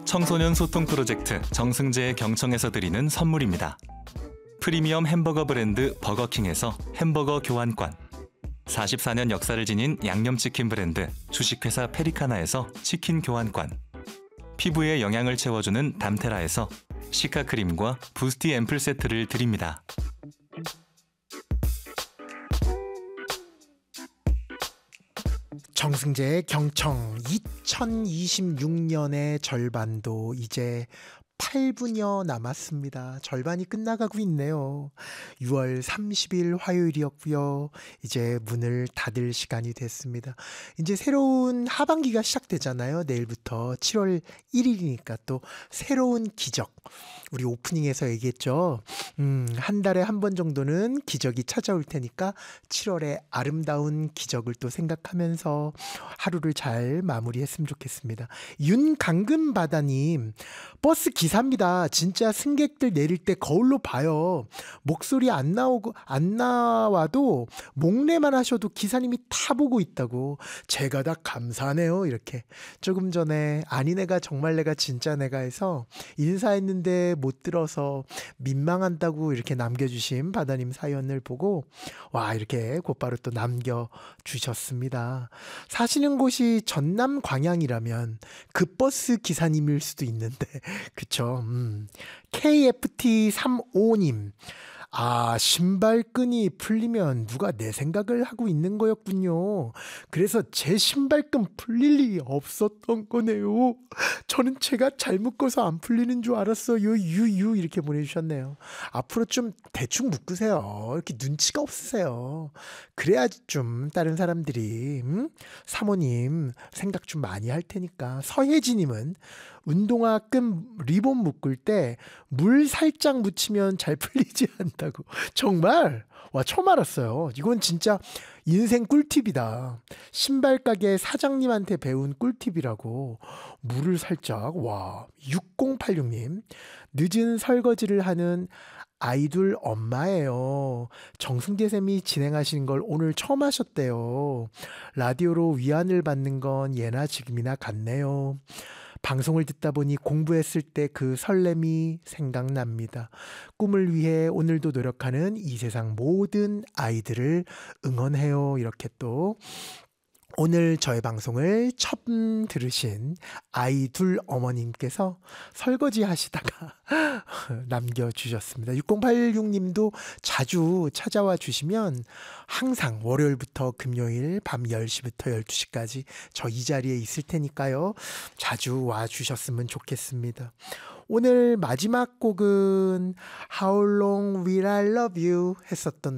청소년 소통 프로젝트 정승재의 경청에서 드리는 선물입니다. 프리미엄 햄버거 브랜드 버거킹에서 햄버거 교환권, 44년 역사를 지닌 양념치킨 브랜드 주식회사 페리카나에서 치킨 교환권, 피부에 영양을 채워주는 담테라에서 시카크림과 부스티 앰플 세트를 드립니다. 정승재의 경청 2026년의 절반도 이제 8분여 남았습니다. 절반이 끝나가고 있네요. 6월 30일 화요일이었고요. 이제 문을 닫을 시간이 됐습니다. 이제 새로운 하반기가 시작되잖아요. 내일부터 7월 1일이니까 또 새로운 기적. 우리 오프닝에서 얘기했죠. 한 달에 한 번 정도는 기적이 찾아올 테니까 7월에 아름다운 기적을 또 생각하면서 하루를 잘 마무리했으면 좋겠습니다. 윤강금바다님, 버스 기사입니다. 진짜 승객들 내릴 때 거울로 봐요. 목소리 안 나와도 목례만 하셔도 기사님이 다 보고 있다고. 제가 다 감사하네요. 이렇게 조금 전에 아니 내가 정말 내가 진짜 내가 해서 인사했는데 못 들어서 민망한다고 이렇게 남겨주신 바다님 사연을 보고 와 이렇게 곧바로 또 남겨주셨습니다. 사시는 곳이 전남 광양이라면 그 버스 기사님일 수도 있는데 그쵸. KFT35님, 아, 신발끈이 풀리면 누가 내 생각을 하고 있는 거였군요. 그래서 제 신발끈 풀릴 일이 없었던 거네요. 저는 제가 잘 묶어서 안 풀리는 줄 알았어요. 유유 이렇게 보내주셨네요. 앞으로 좀 대충 묶으세요. 이렇게 눈치가 없으세요. 그래야지 좀 다른 사람들이 사모님 생각 좀 많이 할 테니까. 서혜진님은 운동화 끈 리본 묶을 때 물 살짝 묻히면 잘 풀리지 않다고. 정말? 와, 처음 알았어요. 이건 진짜 인생 꿀팁이다. 신발 가게 사장님한테 배운 꿀팁이라고. 물을 살짝. 와, 6086님. 늦은 설거지를 하는 아이돌 엄마예요. 정승재 쌤이 진행하시는 걸 오늘 처음 하셨대요. 라디오로 위안을 받는 건 예나 지금이나 같네요. 방송을 듣다 보니 공부했을 때 그 설렘이 생각납니다. 꿈을 위해 오늘도 노력하는 이 세상 모든 아이들을 응원해요. 이렇게 또 오늘 저의 방송을 처음 들으신 아이 둘 어머님께서 설거지 하시다가 남겨주셨습니다. 6086님도 자주 찾아와 주시면 항상 월요일부터 금요일 밤 10시부터 12시까지 저 이 자리에 있을 테니까요. 자주 와 주셨으면 좋겠습니다. 오늘 마지막 곡은 How Long Will I Love You 했었던